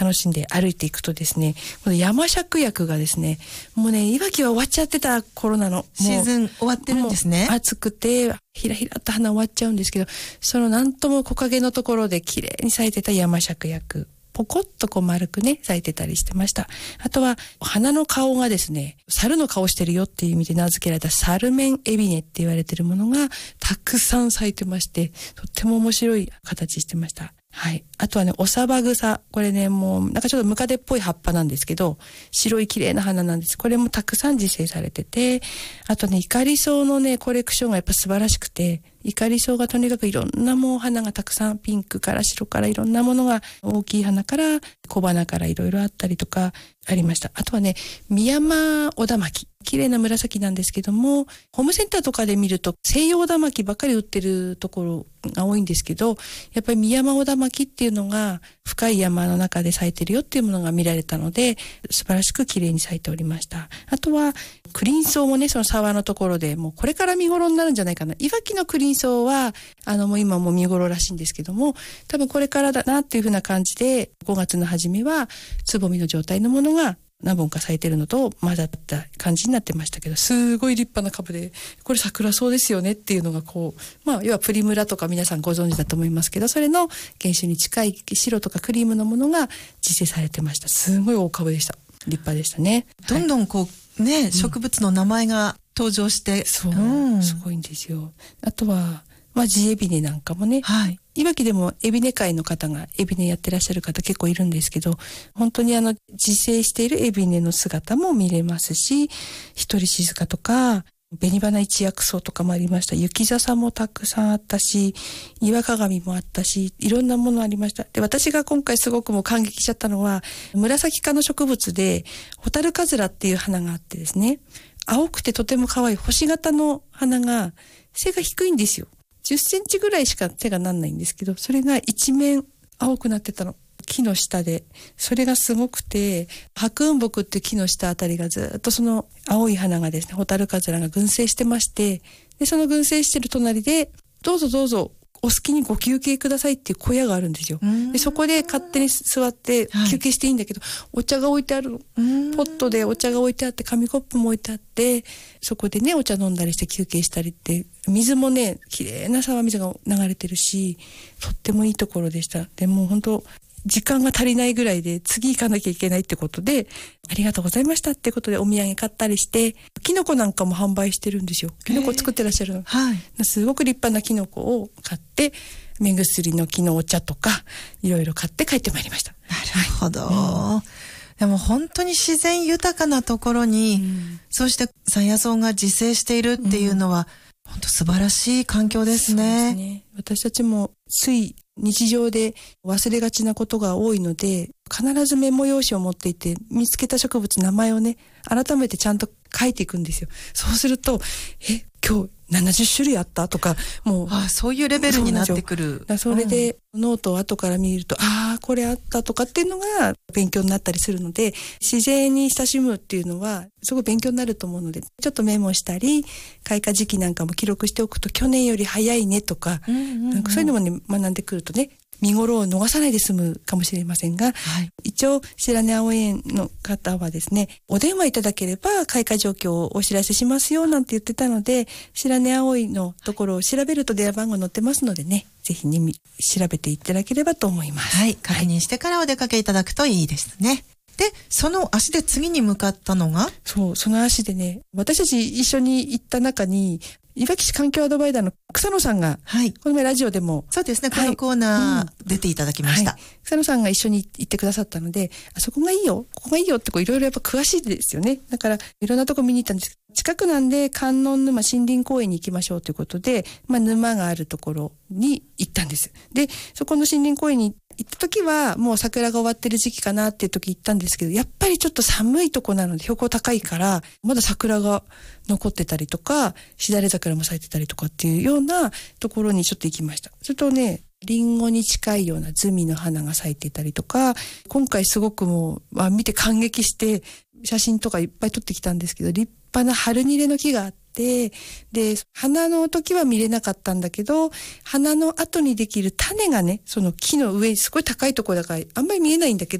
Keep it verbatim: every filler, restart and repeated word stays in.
楽しんで歩いていくとですね、この山芍薬がですね、もうね、いわきは終わっちゃってた頃なの。 シーズン終わってるんですね。 暑くてひらひらっと花終わっちゃうんですけど、そのなんとも木陰のところで綺麗に咲いてた山芍薬、ポコッとこう丸くね咲いてたりしてました。あとは花の顔がですね、猿の顔してるよっていう意味で名付けられた猿面エビネって言われてるものがたくさん咲いてまして、とっても面白い形してました。はい。あとはね、おさば草。これね、もう、なんかちょっとムカデっぽい葉っぱなんですけど、白い綺麗な花なんです。これもたくさん自生されてて、あとね、イカリソウのね、コレクションがやっぱ素晴らしくて、イカリソウがとにかくいろんなもう花がたくさん、ピンクから白からいろんなものが、大きい花から小花からいろいろあったりとかありました。あとはね、ミヤマオダマキ。綺麗な紫なんですけども、ホームセンターとかで見ると西洋オダマキばっかり売ってるところが多いんですけど、やっぱりミヤマオダマキっていうのが深い山の中で咲いてるよっていうものが見られたので、素晴らしく綺麗に咲いておりました。あとはクリンソウもね、その沢のところでもうこれから見頃になるんじゃないかな。いわきのクリンソウはあのもう今もう見頃らしいんですけども、多分これからだなっていう風な感じで、ごがつの初めはつぼみの状態のものが何本か咲いてるのと混ざった感じになってましたけど、すごい立派な株で、これ桜草ですよねっていうのがこう、まあ要はプリムラとか皆さんご存知だと思いますけど、それの原種に近い白とかクリームのものが自生されてました。すごい大株でした。立派でしたね。 どんどんこうね、 はい、 植物の名前が登場して、 そう、 うん、 すごいんですよ。あとはまあ地エビネなんかもね、 はい、 いわきでもエビネ会の方がエビネやってらっしゃる方結構いるんですけど、本当にあの自生しているエビネの姿も見れますし、一人静かとか紅花一薬草とかもありました。雪笹もたくさんあったし、岩鏡もあったし、いろんなものありました。で、私が今回すごくもう感激しちゃったのは、紫科の植物でホタルカズラっていう花があってですね、青くてとても可愛い星型の花が背が低いんですよ。じゅっセンチぐらいしか手がなんないんですけど、それが一面青くなってたの。木の下で。それがすごくて、白雲木って木の下あたりがずっとその青い花がですね、ホタルカズラが群生してまして、で、その群生してる隣で、どうぞどうぞ、お好きにご休憩くださいっていう小屋があるんですよ。で、そこで勝手に座って休憩していいんだけど、はい、お茶が置いてあるの。ポットでお茶が置いてあって、紙コップも置いてあって、そこでね、お茶飲んだりして休憩したりって、水もね、綺麗な沢水が流れてるし、とってもいいところでした。でも本当、時間が足りないぐらいで次行かなきゃいけないってことで、ありがとうございましたってことでお土産買ったりして、キノコなんかも販売してるんですよ。キノコ作ってらっしゃるの。はい。すごく立派なキノコを買って、目薬の木のお茶とか、いろいろ買って帰ってまいりました。 なるほど。うん、でも本当に自然豊かなところに、うん、そうして山野草が自生しているっていうのは、うん、本当素晴らしい環境ですね。 そうですね。私たちもつい日常で忘れがちなことが多いので、必ずメモ用紙を持っていて、見つけた植物名前をね、改めてちゃんと書いていくんですよ。そうすると、え、今日ななじゅっしゅるいあったとか、もうああ、そういうレベルになってくる。 そ, それで、うん、ノートを後から見ると、ああこれあったとかっていうのが勉強になったりするので、自然に親しむっていうのはすごい勉強になると思うので、ちょっとメモしたり、開花時期なんかも記録しておくと、去年より早いねとか、うんうんうん、なんかそういうのもね学んでくるとね、見頃を逃さないで済むかもしれませんが、はい、一応白根青園の方はですね、お電話いただければ開花状況をお知らせしますよなんて言ってたので、白根青いのところを調べると電話番号載ってますのでね、ぜひね調べていただければと思います。 はい、確認してからお出かけいただくといいですね。で、その足で次に向かったのが、 そう、その足でね、私たち一緒に行った中にいわき市環境アドバイザーの草野さんが、はい、この前ラジオでもそうですね、このコーナー出ていただきました、 はい、草野さんが一緒に行ってくださったので、あそこがいいよここがいいよってこういろいろやっぱ詳しいですよね。だからいろんなとこ見に行ったんですけど、近くなんで観音沼森林公園に行きましょうということで、まあ、沼があるところに行ったんです。で、そこの森林公園に行った時はもう桜が終わってる時期かなっていう時行ったんですけど、やっぱりちょっと寒いとこなので標高高いからまだ桜が残ってたりとか、しだれ桜も咲いてたりとかっていうようなところにちょっと行きました。それとね、リンゴに近いようなズミの花が咲いてたりとか、今回すごくもう、まあ、見て感激して写真とかいっぱい撮ってきたんですけど、立派なハルニレの木があって、で、花の時は見れなかったんだけど、花の後にできる種がね、その木の上にすごい高いところだからあんまり見えないんだけど、